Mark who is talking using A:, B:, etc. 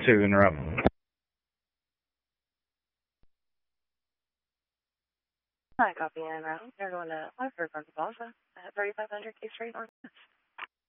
A: to interrupt.
B: Hi, copy and route. They're going to Live Plaza at 3500 K Street Northwest.